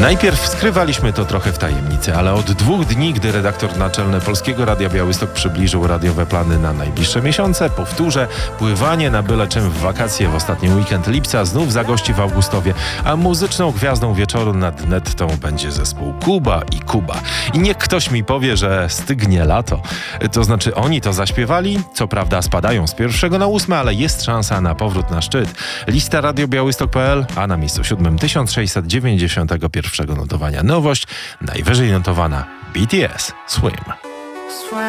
Najpierw skrywaliśmy to trochę w tajemnicy, ale od 2 dni, gdy redaktor naczelny Polskiego Radia Białystok przybliżył radiowe plany na najbliższe miesiące, powtórzę, pływanie na byle czym w wakacje w ostatni weekend lipca znów zagości w Augustowie, a muzyczną gwiazdą wieczoru nad nettą będzie zespół Kuba i Kuba. I niech ktoś mi powie, że stygnie lato. To znaczy oni to zaśpiewali, co prawda spadają z 1 na 8, ale jest szansa na powrót na szczyt. Lista radiobiałystok.pl, a na miejscu 7 1691 notowania nowość, najwyżej notowana BTS Swim.